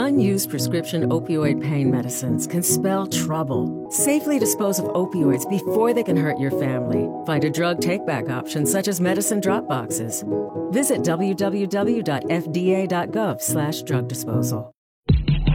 Unused prescription opioid pain medicines can spell trouble. Safely dispose of opioids before they can hurt your family. Find a drug take-back option such as medicine drop boxes. Visit www.fda.gov/drug disposal.